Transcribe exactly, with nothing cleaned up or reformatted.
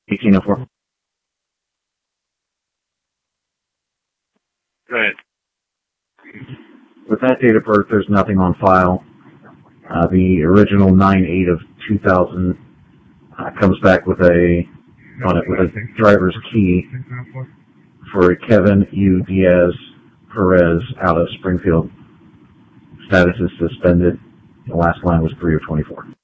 eighteen oh four. Go ahead. With that date of birth, there's nothing on file. Uh, the original nine eight of two thousand uh, comes back with a on it with a driver's key for Kevin U. Diaz Perez out of Springfield. Status is suspended. The last line was three of twenty-four.